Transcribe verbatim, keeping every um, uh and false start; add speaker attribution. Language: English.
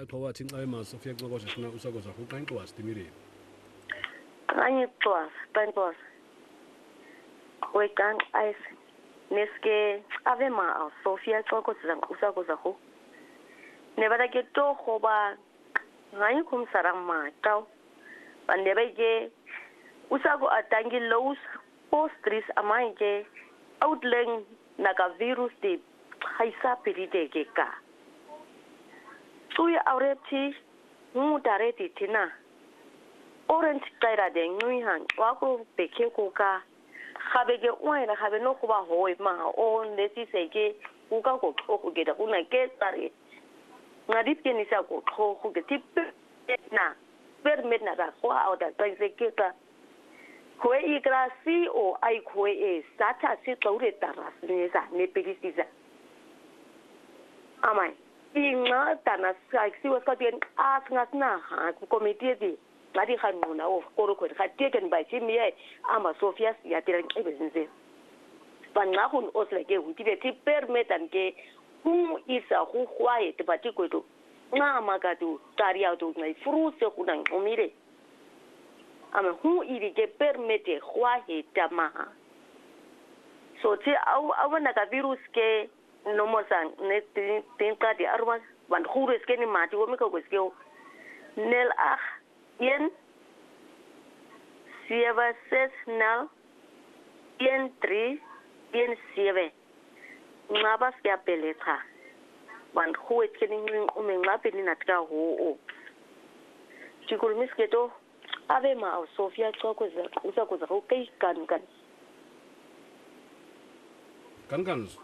Speaker 1: exowathi nxayema Sofia Nxokosha sina usakoza uqanqwa stimireni
Speaker 2: kanye twas twas we kan ice neske ave ma Sofia Nxokosha usakoza ho ne bada ke to go ba ngai kum sarang ma tao bande ba ke usako atangi lows postris amai ke outlang naka virus de haisa peride ke ka suya aureti mu dareti tina orange kaira de ngui han wako peke ko ka khabe ke uaina khabe no ko ba hoi ma o neti se ke ku ka ko ko ke da kuna ke tare ngadi ke ni sa ko ko ko ke tip na permit na da ko au da se ke ka ko e grasi o ai ko e sata se tore taras ne sa ne pedisiza amai inga tana sa si was ka den as ngasna ha committee di ngadi khanuna o koro ko ka taken by chimi e ama Sofia ya tiran ebenze banga hun osle ke huti be ti permit an ke hu isa hu quiet bati ko to nga magadu taria to ngai fruse kunang omire ama hu iri ke permite quiet tama so ti au au na ka virus ke no mo sang ne tin ka di arwa ban khures ke ni mati wo me ko ke nel ah yen sieva ses nal yen tri yen sieve ngabas ke apeleta ban khuet ke ni ume ngapi ni natka ho o chikul misketo ave ma Sofia Nxokosha usakoza ho kai kan kan
Speaker 1: kan kan